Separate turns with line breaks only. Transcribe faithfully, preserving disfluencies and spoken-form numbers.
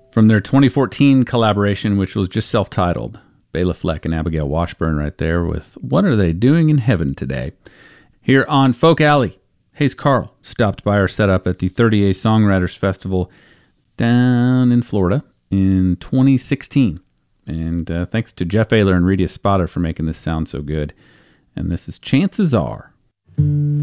from their twenty fourteen collaboration, which was just self-titled. Bela Fleck and Abigail Washburn right there with What Are They Doing in Heaven Today? Here on Folk Alley, Hayes Carll stopped by our setup at the thirty A Songwriters Festival down in Florida in twenty sixteen. And uh, thanks to Jeff Ayler and Rita Spada for making this sound so good. And this is Chances Are.